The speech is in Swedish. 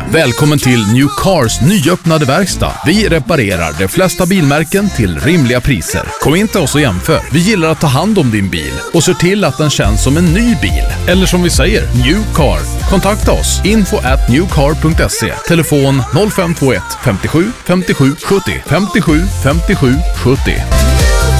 Välkommen till New Cars nyöppnade verkstad. Vi reparerar de flesta bilmärken till rimliga priser. Kom in till oss och jämför. Vi gillar att ta hand om din bil och ser till att den känns som en ny bil. Eller som vi säger, New Car. Kontakta oss. info@newcar.se. Telefon 0521 57 57 70 57 57 70.